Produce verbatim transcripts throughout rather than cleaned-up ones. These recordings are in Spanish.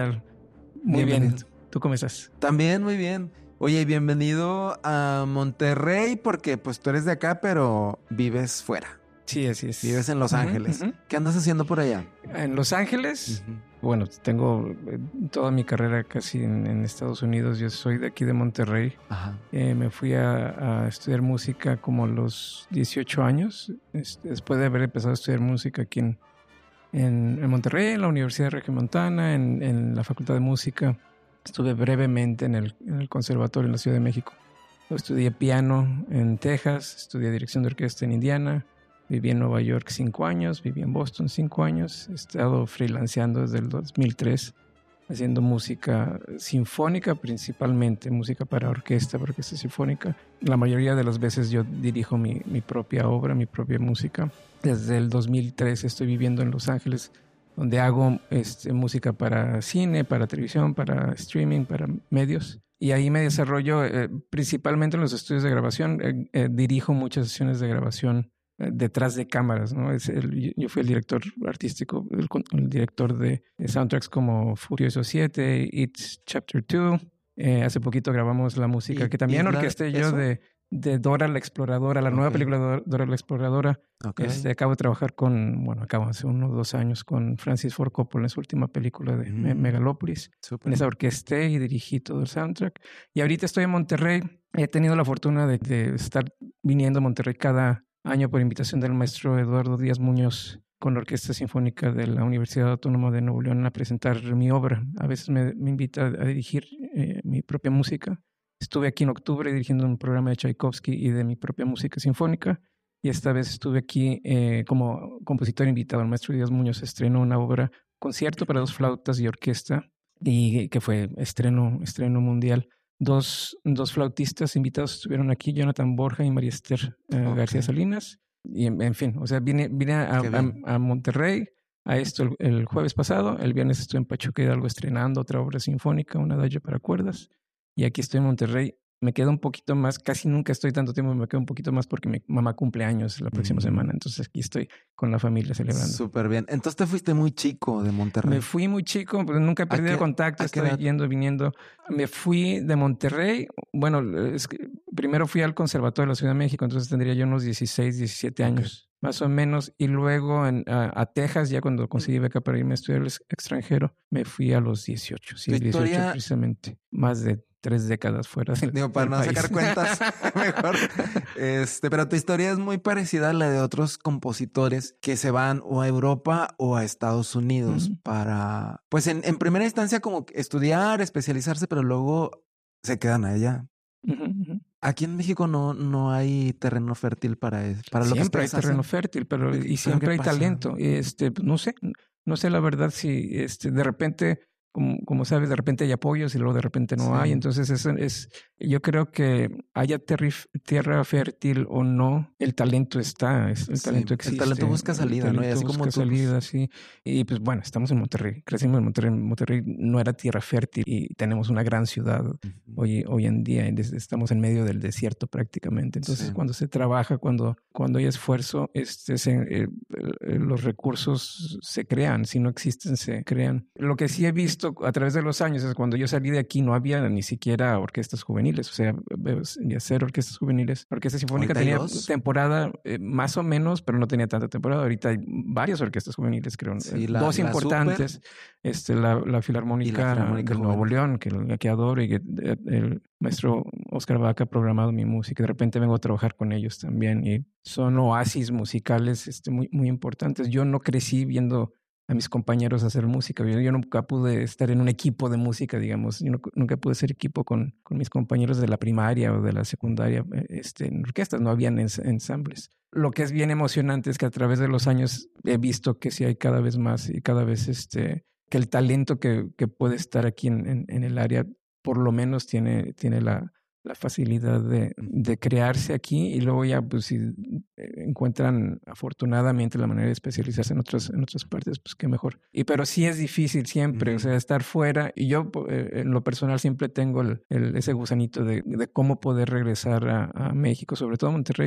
Muy bien. ¿Tú cómo estás? También muy bien. Oye, bienvenido a Monterrey porque pues tú eres de acá, pero vives fuera. Sí, así es. Vives en Los uh-huh, Ángeles. Uh-huh. ¿Qué andas haciendo por allá? En Los Ángeles, uh-huh. Bueno, tengo toda mi carrera casi en, en Estados Unidos. Yo soy de aquí de Monterrey. Ajá. Eh, me fui a, a estudiar música como a los dieciocho años, este, después de haber empezado a estudiar música aquí en, en, en Monterrey, en la Universidad de Regiomontana, en, en la Facultad de Música. Estuve brevemente en el, en el Conservatorio en la Ciudad de México. Estudié piano en Texas, estudié dirección de orquesta en Indiana. Viví en Nueva York cinco años, viví en Boston cinco años. He estado freelanceando desde el dos mil tres, haciendo música sinfónica principalmente, música para orquesta, para orquesta sinfónica. La mayoría de las veces yo dirijo mi, mi propia obra, mi propia música. Desde el dos mil tres estoy viviendo en Los Ángeles, donde hago este, música para cine, para televisión, para streaming, para medios. Y ahí me desarrollo eh, principalmente en los estudios de grabación. Eh, eh, dirijo muchas sesiones de grabación detrás de cámaras, ¿no? Es el, yo fui el director artístico, el, el director de soundtracks como Furioso siete, It's Chapter dos. Eh, hace poquito grabamos la música que también orquesté yo de, de Dora la Exploradora, la okay. nueva película de Dora la Exploradora. Okay. Este, acabo de trabajar con, bueno, acabo hace unos dos años con Francis Ford Coppola en su última película de mm. Megalópolis. Super. En esa orquesté y dirigí todo el soundtrack. Y ahorita estoy en Monterrey. He tenido la fortuna de, de estar viniendo a Monterrey cada año por invitación del maestro Eduardo Díaz Muñoz con la Orquesta Sinfónica de la Universidad Autónoma de Nuevo León a presentar mi obra. A veces me, me invita a dirigir eh, mi propia música. Estuve aquí en octubre dirigiendo un programa de Tchaikovsky y de mi propia música sinfónica. Y esta vez estuve aquí eh, como compositor invitado. El maestro Díaz Muñoz estrenó una obra, concierto para dos flautas y orquesta, y que fue estreno, estreno mundial. Dos, dos flautistas invitados estuvieron aquí, Jonathan Borja y María Esther eh, okay. García Salinas. Y en, en fin, o sea, vine, vine a, a, a Monterrey a esto el, el jueves pasado. El viernes estuve en Pachuca Hidalgo estrenando otra obra sinfónica, un adagio para cuerdas. Y aquí estoy en Monterrey. Me quedo un poquito más, casi nunca estoy tanto tiempo, me quedo un poquito más porque mi mamá cumple años la próxima mm. semana. Entonces aquí estoy con la familia celebrando. Súper bien. Entonces te fuiste muy chico de Monterrey. Me fui muy chico, pero nunca he perdido el contacto, estoy edad? yendo, viniendo. Me fui de Monterrey, bueno, es que primero fui al Conservatorio de la Ciudad de México, entonces tendría yo unos dieciséis, diecisiete años. Okay. Más o menos. Y luego en, a, a Texas, ya cuando conseguí beca para irme a estudiar al extranjero, me fui a los dieciocho. Sí, dieciocho historia... precisamente. Más de tres décadas fuera del, Digo, para del no país. sacar cuentas mejor. Este, pero tu historia es muy parecida a la de otros compositores que se van o a Europa o a Estados Unidos uh-huh. para, pues en, en primera instancia como estudiar, especializarse, pero luego se quedan allá. Uh-huh, uh-huh. Aquí en México no, no hay terreno fértil para eso. Para lo siempre que hay terreno hacen. fértil, pero y siempre hay pasa? talento. Este, no sé, no sé la verdad si este, de repente, como, como sabes, de repente hay apoyos y luego de repente no sí. hay. Entonces es, es, yo creo que haya terri- tierra fértil o no, el talento está, es, el sí, talento existe. El talento busca salida, el ¿no? Y así busca como tú, salida, pues... sí. Y pues bueno, estamos en Monterrey, crecimos en Monterrey. Monterrey no era tierra fértil y tenemos una gran ciudad uh-huh. hoy, hoy en día. Estamos en medio del desierto prácticamente. Entonces sí. cuando se trabaja, cuando, cuando hay esfuerzo, este, se, eh, los recursos se crean. Si no existen, se crean. Lo que sí he visto a través de los años es cuando yo salí de aquí no había ni siquiera orquestas juveniles, o sea, había cero orquestas juveniles. La Orquesta Sinfónica tenía dos? temporada eh, más o menos, pero no tenía tanta temporada. Ahorita hay varias orquestas juveniles, creo. Sí, la, dos la importantes. Super. Este, la, la Filarmónica, la Filarmónica de Nuevo León, que, la que adoro, y que el, el maestro Oscar Vaca ha programado mi música. De repente vengo a trabajar con ellos también y son oasis musicales este, muy, muy importantes. Yo no crecí viendo a mis compañeros a hacer música. Yo, yo nunca pude estar en un equipo de música, digamos. Yo no, nunca pude ser equipo con, con mis compañeros de la primaria o de la secundaria este, en orquestas. No habían ens- ensambles. Lo que es bien emocionante es que a través de los años he visto que sí hay cada vez más y cada vez este, que el talento que, que puede estar aquí en, en, en el área por lo menos tiene, tiene la, la facilidad de, de crearse aquí y luego ya pues si encuentran afortunadamente la manera de especializarse en otras, en otras partes, pues qué mejor. Y pero sí es difícil siempre, uh-huh. o sea, estar fuera. Y yo eh, en lo personal siempre tengo el, el, ese gusanito de, de cómo poder regresar a, a México, sobre todo a Monterrey,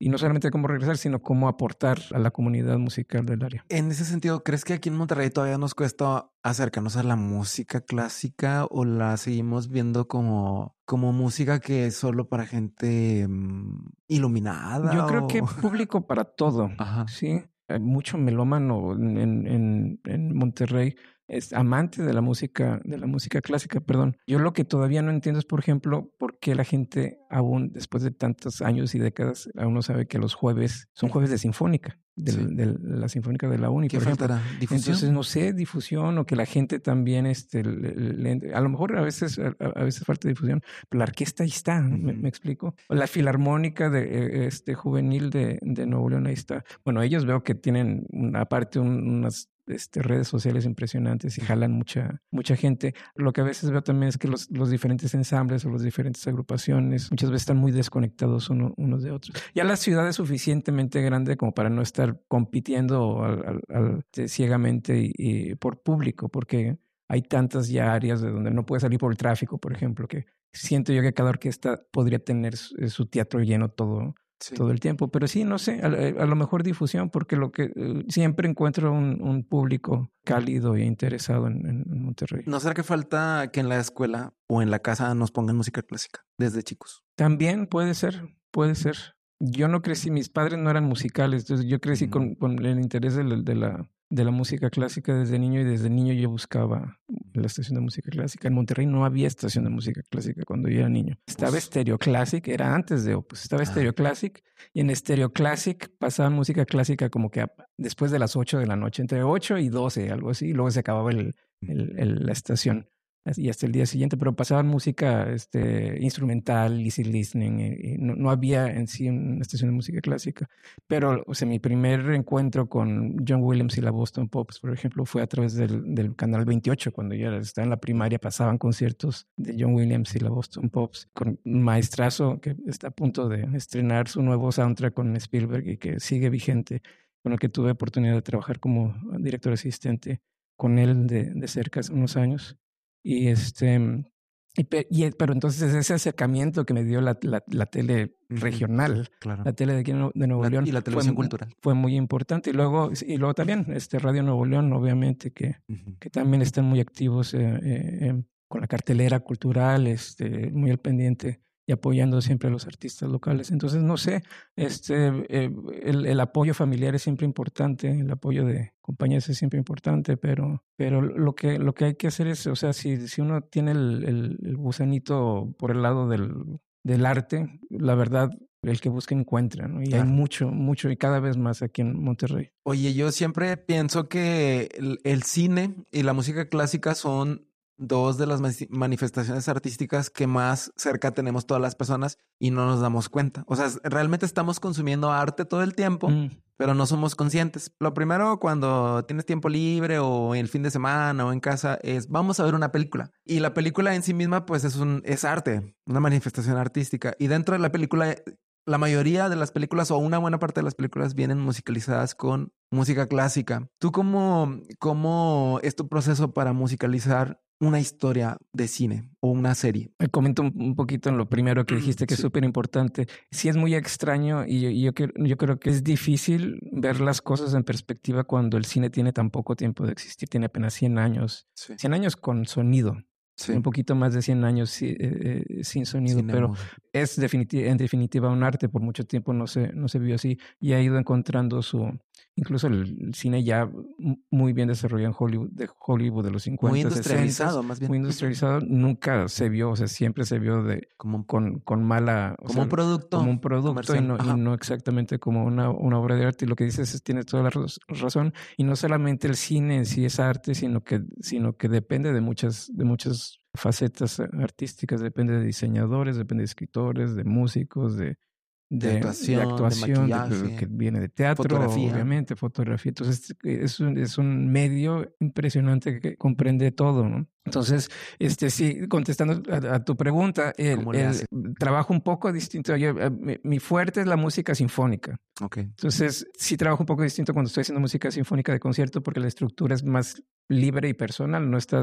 y no solamente cómo regresar, sino cómo aportar a la comunidad musical del área. En ese sentido, ¿crees que aquí en Monterrey todavía nos cuesta acercarnos a la música clásica o la seguimos viendo como, como música que es solo para gente um, iluminada? Yo creo o... que público para todo. Ajá. Sí, hay mucho melómano en, en, en Monterrey. Es amante de la música, de la música clásica, perdón. Yo lo que todavía no entiendo es, por ejemplo, por qué la gente aún, después de tantos años y décadas, aún no sabe que los jueves son jueves de sinfónica, de, sí. de, de la sinfónica de la U N I, ¿Qué por faltará? ejemplo. ¿Difusión? Entonces, no sé, difusión o que la gente también, este, le, le, a lo mejor a veces, a, a veces falta difusión, pero la orquesta ahí está, uh-huh. ¿me, me explico? La filarmónica de, este, juvenil de, de Nuevo León ahí está. Bueno, ellos veo que tienen, una, aparte, un, unas Este, redes sociales impresionantes y jalan mucha, mucha gente. Lo que a veces veo también es que los, los diferentes ensambles o las diferentes agrupaciones muchas veces están muy desconectados uno, unos de otros. Ya la ciudad es suficientemente grande como para no estar compitiendo al, al, al, ciegamente y, y por público, porque hay tantas ya áreas de donde no puede salir por el tráfico, por ejemplo, que siento yo que cada orquesta podría tener su, su teatro lleno todo. Sí. Todo el tiempo, pero sí, no sé, a, a lo mejor difusión, porque lo que uh, siempre encuentro un, un público cálido e interesado en, en Monterrey. ¿No será que falta que en la escuela o en la casa nos pongan música clásica desde chicos? También puede ser, puede ser. Yo no crecí, mis padres no eran musicales, entonces yo crecí mm. con, con el interés de la, de la de la música clásica desde niño y desde niño yo buscaba la estación de música clásica. En Monterrey no había estación de música clásica cuando yo era niño. Estaba pues, Stereo Classic, era antes de Opus, estaba ah. Stereo Classic y en Stereo Classic pasaban música clásica como que a, después de las ocho de la noche, entre ocho y doce, algo así, y luego se acababa el, el, el, la estación. Y hasta el día siguiente, pero pasaban música este, instrumental, easy listening, y, y no, no había en sí una estación de música clásica. Pero, o sea, mi primer encuentro con John Williams y la Boston Pops, por ejemplo, fue a través del, del Canal veintiocho. Cuando yo estaba en la primaria, pasaban conciertos de John Williams y la Boston Pops con un maestrazo que está a punto de estrenar su nuevo soundtrack con Spielberg y que sigue vigente, con el que tuve oportunidad de trabajar como director asistente con él de, de cerca hace unos años. Y este, y, y, pero entonces ese acercamiento que me dio la, la, la tele regional, claro. la tele de aquí de Nuevo la, León. Y la televisión fue, cultural. Fue muy importante. Y luego, y luego también este Radio Nuevo León, obviamente, que, uh-huh. que también están muy activos eh, eh, con la cartelera cultural, este, muy al pendiente y apoyando siempre a los artistas locales. Entonces, no sé, este, eh, el, el apoyo familiar es siempre importante, el apoyo de compañías es siempre importante, pero, pero lo que, lo que hay que hacer es, o sea, si, si uno tiene el, el, el gusanito por el lado del, del arte, la verdad, el que busca encuentra, ¿no? Y claro. hay mucho, mucho y cada vez más aquí en Monterrey. Oye, yo siempre pienso que el, el cine y la música clásica son dos de las manifestaciones artísticas que más cerca tenemos todas las personas y no nos damos cuenta. O sea, realmente estamos consumiendo arte todo el tiempo, mm. pero no somos conscientes. Lo primero cuando tienes tiempo libre o en el fin de semana o en casa es vamos a ver una película. Y la película en sí misma pues es, un, es arte, una manifestación artística. Y dentro de la película, la mayoría de las películas o una buena parte de las películas vienen musicalizadas con música clásica. ¿Tú cómo, cómo es tu proceso para musicalizar una historia de cine o una serie? Me comento un, un poquito en lo primero que dijiste, que sí. es súper importante. Sí es muy extraño y yo, yo, yo creo que es difícil ver las cosas en perspectiva cuando el cine tiene tan poco tiempo de existir. Tiene apenas cien años. Sí. cien años con sonido. Sí. Un poquito más de cien años eh, eh, sin sonido, sin pero emoción. Es definitiv- en definitiva un arte. Por mucho tiempo no se, no se vio así y ha ido encontrando su... Incluso el, el cine ya muy bien desarrollado en Hollywood, de Hollywood de los cincuenta, muy industrializado, sesenta, más bien. Muy industrializado. Nunca se vio, o sea, siempre se vio de como, con, con mala... Como sea, un producto. Como un producto y no, y no exactamente como una, una obra de arte. Y lo que dices es, tienes toda la razón. Y no solamente el cine en sí es arte, sino que, sino que depende de muchas, de muchas facetas artísticas. Depende de diseñadores, depende de escritores, de músicos, de... De, de actuación, de, actuación de maquillaje, de, que viene de teatro, fotografía. Obviamente, fotografía. Entonces, es un, es un medio impresionante que comprende todo, ¿no? Entonces, este sí, contestando a, a tu pregunta, el, el trabajo un poco distinto. Yo, mi, mi fuerte es la música sinfónica. Okay. Entonces, sí trabajo un poco distinto cuando estoy haciendo música sinfónica de concierto porque la estructura es más libre y personal. No estás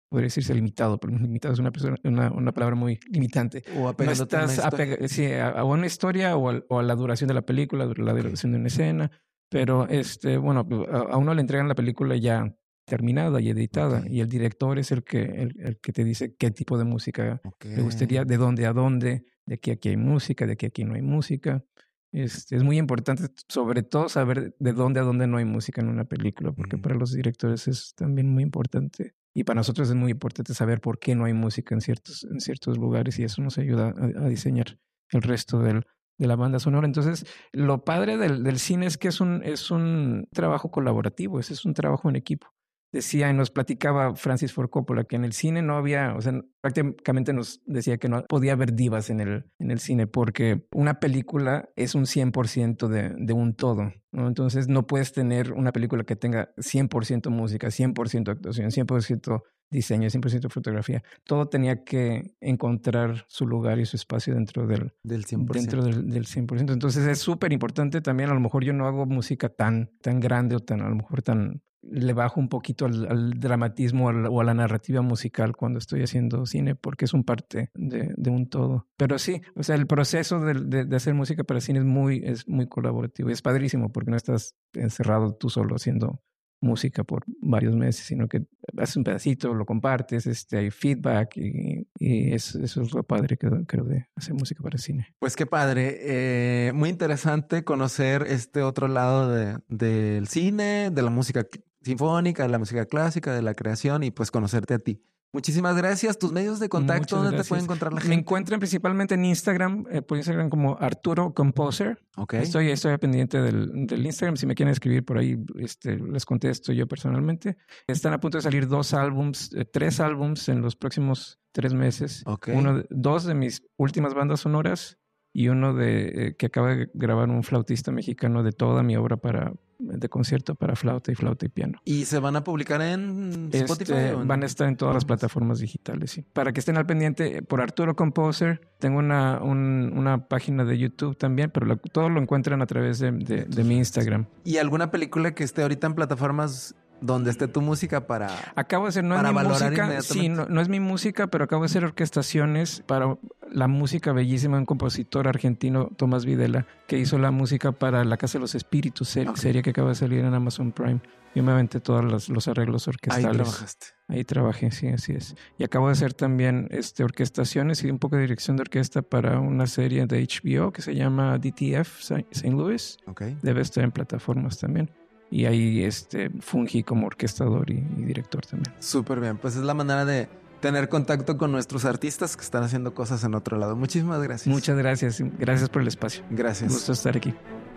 podría decirse limitado, pero limitado es una, persona, una, una palabra muy limitante. O no estás apegado sí, a, a una historia o a, o a la duración de la película, la duración okay. de una escena, pero este, bueno, a, a uno le entregan la película ya terminada y editada okay. y el director es el que, el, el que te dice qué tipo de música okay. le gustaría, de dónde a dónde, de aquí a aquí hay música, de aquí a aquí no hay música. Es, es muy importante, sobre todo, saber de dónde a dónde no hay música en una película, porque mm. para los directores es también muy importante. Y para nosotros es muy importante saber por qué no hay música en ciertos, en ciertos lugares y eso nos ayuda a, a diseñar el resto del, de la banda sonora. Entonces, lo padre del, del cine es que es un, es un trabajo colaborativo, ese es un trabajo en equipo. Decía y nos platicaba Francis Ford Coppola que en el cine no había, o sea, prácticamente nos decía que no podía haber divas en el, en el cine porque una película es un cien por ciento de, de un todo, ¿no? Entonces no puedes tener una película que tenga cien por ciento música, cien por ciento actuación, cien por ciento diseño, cien por ciento fotografía. Todo tenía que encontrar su lugar y su espacio dentro del, del cien por ciento. Dentro del, del cien por ciento. Entonces es súper importante también. A lo mejor yo no hago música tan, tan grande o tan, a lo mejor tan... le bajo un poquito al, al dramatismo al, o a la narrativa musical cuando estoy haciendo cine porque es un parte de, de un todo. Pero sí, o sea, el proceso de, de, de hacer música para cine es muy, es muy colaborativo y es padrísimo porque no estás encerrado tú solo haciendo música por varios meses, sino que haces un pedacito, lo compartes, este, hay feedback y, y eso, eso es lo padre que creo de hacer música para cine. Pues qué padre, eh, muy interesante conocer este otro lado de, del cine, de la música sinfónica, de la música clásica, de la creación y pues conocerte a ti. Muchísimas gracias. ¿Tus medios de contacto? Muchas ¿Dónde gracias. Te puede encontrar la gente? Me encuentran principalmente en Instagram, eh, por Instagram como Arturo Composer. Okay. Estoy, estoy pendiente del, del Instagram. Si me quieren escribir por ahí, este, les contesto yo personalmente. Están a punto de salir dos álbums, eh, tres álbums en los próximos tres meses. Okay. Uno, dos de mis últimas bandas sonoras y uno de eh, que acaba de grabar un flautista mexicano de toda mi obra para de concierto para flauta y flauta y piano. ¿Y se van a publicar en Spotify? Este, ¿o en... Van a estar en todas las plataformas digitales, sí. Para que estén al pendiente, por Arturo Composer, tengo una, un, una página de YouTube también, pero lo, todo lo encuentran a través de, de, de mi Instagram. ¿Y alguna película que esté ahorita en plataformas donde esté tu música para acabo de hacer no para es mi valorar música sí no, no es mi música pero acabo de hacer orquestaciones para la música bellísima de un compositor argentino, Tomás Videla, que hizo la música para La Casa de los Espíritus, serie, okay. serie que acaba de salir en Amazon Prime. Yo me aventé todos los, los arreglos orquestales. Ahí trabajaste. Ahí trabajé, sí, así es. Y acabo de hacer también este, orquestaciones y un poco de dirección de orquesta para una serie de H B O que se llama D T F Saint Louis. Okay. Debe estar en plataformas también. Y ahí este, fungí como orquestador y, y director también. Súper bien, pues es la manera de tener contacto con nuestros artistas que están haciendo cosas en otro lado. Muchísimas gracias. Muchas gracias. Gracias por el espacio. Gracias. Un gusto estar aquí.